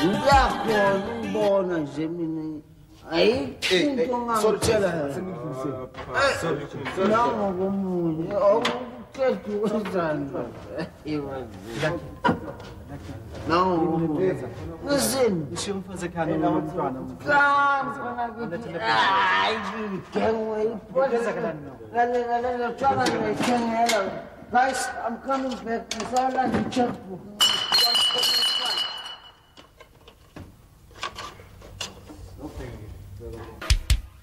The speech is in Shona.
Ngiyakhona ukubona nje mina ayikho into ngangitshela nangokomunye awuqeda ukwenzani listen Ishiyo umfazi ekhaya nomntwana. Guys, I'm coming back. I saw like a checkbook.